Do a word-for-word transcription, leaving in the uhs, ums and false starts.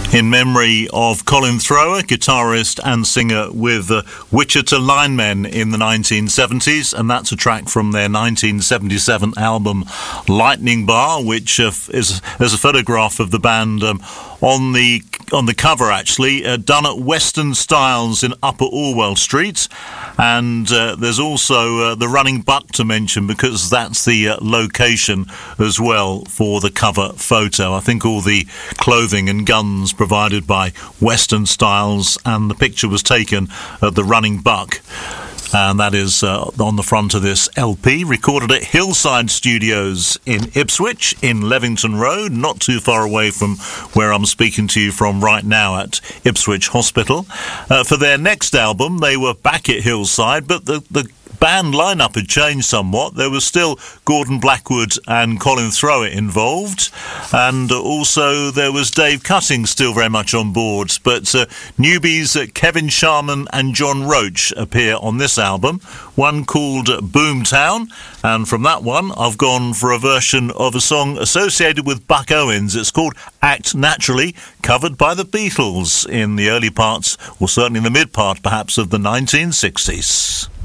In memory of Colin Thrower, guitarist and singer with uh, Wichita Linemen in the nineteen seventies, and that's a track from their nineteen seventy-seven album Lightning Bar, which uh, is there's a photograph of the band um, on the on the cover, actually, uh, done at Western Styles in Upper Orwell Street. And uh, there's also uh, the Running Buck to mention, because that's the uh, location as well for the cover photo. I think all the clothing and guns provided by Western Styles, and the picture was taken at the Running Buck. And that is uh, on the front of this L P, recorded at Hillside Studios in Ipswich, in Levington Road, not too far away from where I'm speaking to you from right now at Ipswich Hospital. Uh, for their next album, they were back at Hillside, but the, the band lineup had changed somewhat. There was still Gordon Blackwood and Colin Thrower involved, and also there was Dave Cutting still very much on board. But uh, newbies uh, Kevin Sharman and John Roach appear on this album, one called Boomtown, and from that one I've gone for a version of a song associated with Buck Owens. It's called Act Naturally, covered by the Beatles in the early parts, or certainly in the mid part perhaps, of the nineteen sixties.